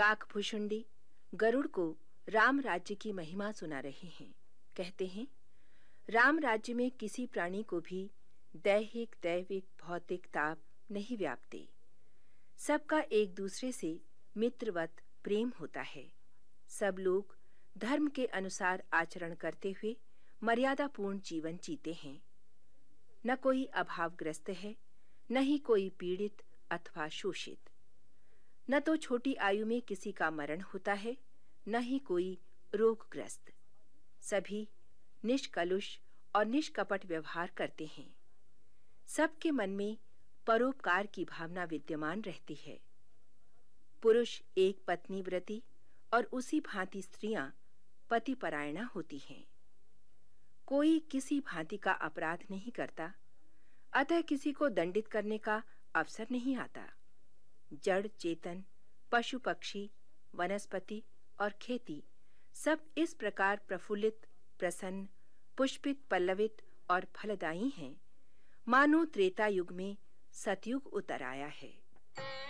काकभूषुंडी गरुड़ को राम राज्य की महिमा सुना रहे हैं। कहते हैं, राम राज्य में किसी प्राणी को भी दैहिक, दैविक, भौतिक ताप नहीं व्यापते। सबका एक दूसरे से मित्रवत प्रेम होता है। सब लोग धर्म के अनुसार आचरण करते हुए मर्यादापूर्ण जीवन जीते हैं। न कोई अभावग्रस्त है, न ही कोई पीड़ित अथवा शोषित। न तो छोटी आयु में किसी का मरण होता है, न ही कोई रोगग्रस्त। सभी निष्कलुष और निष्कपट व्यवहार करते हैं। सबके मन में परोपकार की भावना विद्यमान रहती है। पुरुष एक पत्नी व्रती और उसी भांति स्त्रियां पतिपरायणा होती हैं। कोई किसी भांति का अपराध नहीं करता, अतः किसी को दंडित करने का अवसर नहीं आता। जड़ चेतन, पशु पक्षी, वनस्पति और खेती सब इस प्रकार प्रफुल्लित, प्रसन्न, पुष्पित, पल्लवित और फलदायी हैं, मानो त्रेता युग में सतयुग उतर आया है।